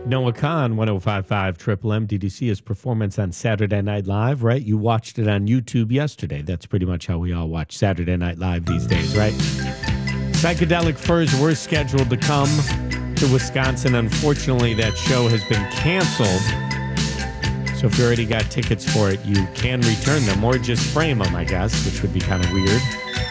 Noah Khan, 105.5 Triple M. Did you see his performance on Saturday Night Live, right? You watched it on YouTube yesterday. That's pretty much how we all watch Saturday Night Live these days, right? Psychedelic Furs were scheduled to come to Wisconsin. Unfortunately, that show has been canceled. So if you already got tickets for it, you can return them or just frame them, I guess, which would be kind of weird.